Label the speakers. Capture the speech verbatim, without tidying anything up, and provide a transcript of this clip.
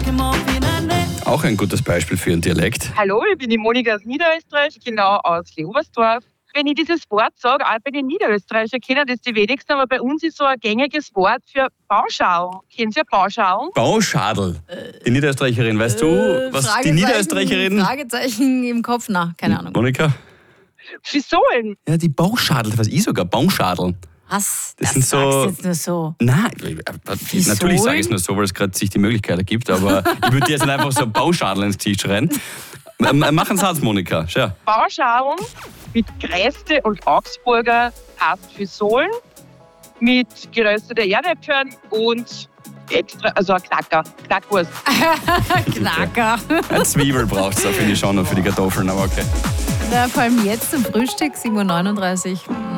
Speaker 1: Auch ein gutes Beispiel für Ihren Dialekt.
Speaker 2: Hallo, ich bin die Monika aus Niederösterreich, genau aus Leobersdorf. Wenn ich dieses Wort sage, auch bei den Niederösterreichern kennen das die wenigsten, aber bei uns ist so ein gängiges Wort für Bauschau. Kennen Sie Bauschau?
Speaker 1: Bauschadel. Die Niederösterreicherin, weißt du, was die Niederösterreicherin...
Speaker 3: Fragezeichen im Kopf, na, keine Ahnung.
Speaker 1: Monika?
Speaker 2: Fisolen.
Speaker 1: Ja, die Bauschadel, was ich sogar, Bauschadel.
Speaker 3: Was?
Speaker 1: Das
Speaker 3: Das,
Speaker 1: sind
Speaker 3: sagst
Speaker 1: so-
Speaker 3: du jetzt nur so.
Speaker 1: Nein,
Speaker 3: Fisolen?
Speaker 1: natürlich sage ich es nur so, weil es gerade sich die Möglichkeit ergibt, aber ich würde dir jetzt nicht einfach so Bauschadel ins Gesicht schreien. Ähm, Mach einen Satz, Monika, schau.
Speaker 2: Bauschau mit Gräste und Augsburger heißt Fisolen, mit gerösteter Erdäpfeln und extra, also ein Knacker, Knackwurst.
Speaker 3: Knacker.
Speaker 1: Eine Zwiebel brauchst du, finde ich schon, noch für die Kartoffeln, aber okay.
Speaker 3: Na, vor allem jetzt zum Frühstück, sieben Uhr neununddreißig.